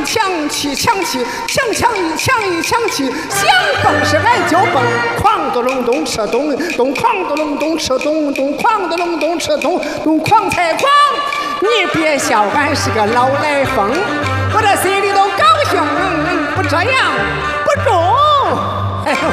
抢起，抢起，抢抢一抢一抢起，想蹦是爱就蹦，哐咚隆咚吃咚咚，哐咚隆咚吃咚咚，哐咚隆咚吃咚咚，哐才哐！你别笑，俺是个老来风，我这心里头高兴，不这样。